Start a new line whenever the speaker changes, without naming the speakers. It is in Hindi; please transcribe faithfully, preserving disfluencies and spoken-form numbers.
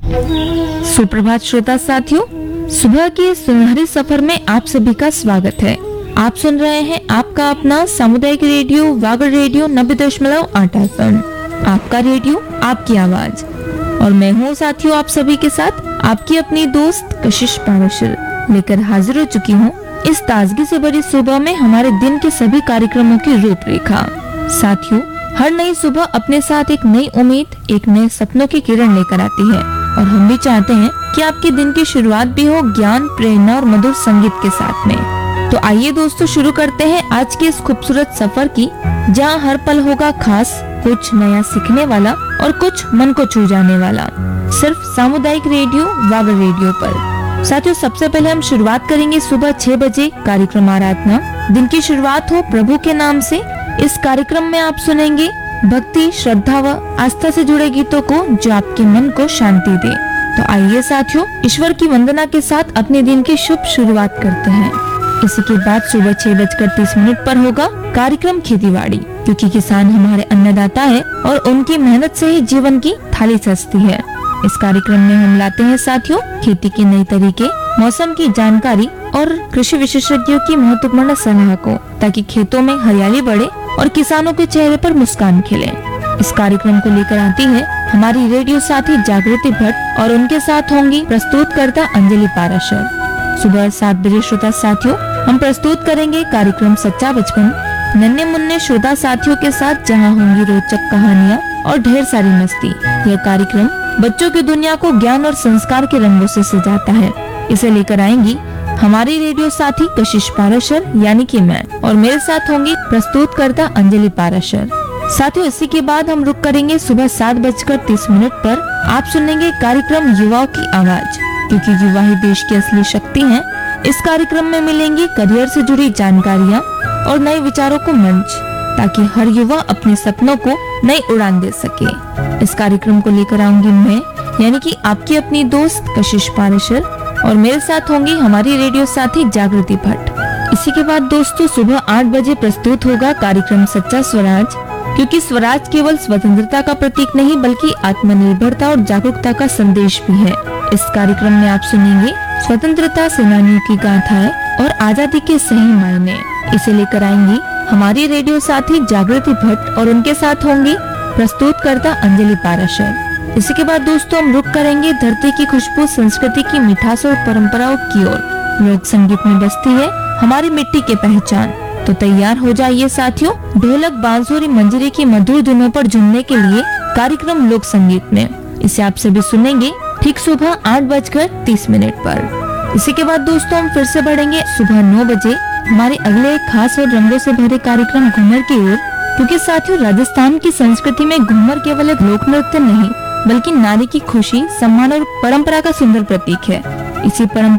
सुप्रभात श्रोता साथियों, सुबह के सुनहरे सफर में आप सभी का स्वागत है। आप सुन रहे हैं आपका अपना सामुदायिक रेडियो वागड़ रेडियो नब्बे दशमलव आठ एफ एम, आपका रेडियो आपकी आवाज। और मैं हूँ साथियों आप सभी के साथ आपकी अपनी दोस्त कशिश पाराशर लेकर हाजिर हो चुकी हूँ इस ताजगी से भरी सुबह में हमारे दिन के सभी कार्यक्रमों की रूपरेखा। साथियों, हर नई सुबह अपने साथ एक नई उम्मीद, एक नए सपनों की किरण लेकर आती है और हम भी चाहते हैं कि आपके दिन की शुरुआत भी हो ज्ञान, प्रेरणा और मधुर संगीत के साथ में। तो आइए दोस्तों शुरू करते हैं आज के इस खूबसूरत सफर की, जहां हर पल होगा खास, कुछ नया सीखने वाला और कुछ मन को छू जाने वाला, सिर्फ सामुदायिक रेडियो वागड़ रेडियो पर। साथियों, सबसे पहले हम शुरुआत करेंगे सुबह छह बजे कार्यक्रम आराधना। दिन की शुरुआत हो प्रभु के नाम से। इस कार्यक्रम में आप सुनेंगे भक्ति, श्रद्धा व आस्था से जुड़े गीतों को जो आपके मन को शांति दे। तो आइए साथियों, ईश्वर की वंदना के साथ अपने दिन की शुभ शुरुआत करते हैं। इसी के बाद सुबह छह बजकर तीस मिनट पर होगा कार्यक्रम खेतीबाड़ी, क्योंकि किसान हमारे अन्नदाता है और उनकी मेहनत से ही जीवन की थाली सजती है। इस कार्यक्रम में हम लाते हैं साथियों खेती के नए तरीके, मौसम की जानकारी और कृषि विशेषज्ञों की महत्वपूर्ण सलाह को, ताकि खेतों में हरियाली बढ़े और किसानों के चेहरे पर मुस्कान खिले। इस कार्यक्रम को लेकर आती है हमारी रेडियो साथी जागृति भट्ट और उनके साथ होंगी प्रस्तुतकर्ता अंजलि पाराशर। सुबह सात बजे श्रोता साथियों हम प्रस्तुत करेंगे कार्यक्रम सच्चा बचपन, नन्हे मुन्ने श्रोता साथियों के साथ, जहां होंगी रोचक कहानियां और ढेर सारी मस्ती। यह कार्यक्रम बच्चों की दुनिया को ज्ञान और संस्कार के रंगों से सजाता है। इसे लेकर आएंगी हमारी रेडियो साथी कशिश पाराशर यानी कि मैं, और मेरे साथ होंगी प्रस्तुतकर्ता अंजलि पाराशर। साथियों, इसी के बाद हम रुक करेंगे सुबह सात बजकर तीस मिनट पर। आप सुनेंगे कार्यक्रम युवाओं की आवाज, क्योंकि युवा ही देश की असली शक्ति हैं। इस कार्यक्रम में मिलेंगी करियर से जुड़ी जानकारियाँ और नए विचारों को मंच, ताकि हर युवा अपने सपनों को नई उड़ान दे सके। इस कार्यक्रम को लेकर आऊंगी मैं, यानी कि आपकी अपनी दोस्त कशिश पाराशर, और मेरे साथ होंगी हमारी रेडियो साथी जागृति भट्ट। इसी के बाद दोस्तों सुबह आठ बजे प्रस्तुत होगा कार्यक्रम सच्चा स्वराज, क्योंकि स्वराज केवल स्वतंत्रता का प्रतीक नहीं बल्कि आत्मनिर्भरता और जागरूकता का संदेश भी है। इस कार्यक्रम में आप सुनेंगे स्वतंत्रता सेनानियों की गाथाएं और आजादी के सही मायने। इसे लेकर आएंगी हमारी रेडियो साथी जागृति भट्ट और उनके साथ होंगी प्रस्तुतकर्ता अंजलि पाराशर। इसी के बाद दोस्तों हम रुक करेंगे धरती की खुशबू, संस्कृति की मिठास और परंपराओं की ओर। लोक संगीत में बसती है हमारी मिट्टी की पहचान। तो तैयार हो जाइए साथियों, ढोलक, बांसुरी, मंजरी की मधुर धुनों पर झूमने के लिए कार्यक्रम लोक संगीत में। इसे आप सभी सुनेंगे ठीक सुबह आठ बजकर तीस मिनट पर। इसी के बाद दोस्तों हम फिर से बढ़ेंगे सुबह नौ बजे हमारे अगले एक खास और रंगों से भरे कार्यक्रम घूमर की ओर, क्योंकि साथियों राजस्थान की संस्कृति में घूमर केवल एक लोक नृत्य नहीं बल्कि नारी की खुशी, सम्मान और परंपरा का सुंदर प्रतीक है। इसी परंपरा